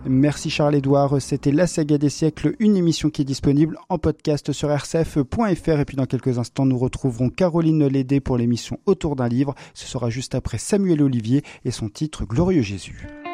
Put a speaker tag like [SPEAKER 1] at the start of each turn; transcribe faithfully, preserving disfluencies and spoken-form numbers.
[SPEAKER 1] Merci Charles-Édouard, c'était La Saga des siècles, une émission qui est disponible en podcast sur r c f point f r. Et puis dans quelques instants, nous retrouverons Caroline Lédé pour l'émission Autour d'un livre. Ce sera juste après Samuel Olivier et son titre Glorieux Jésus.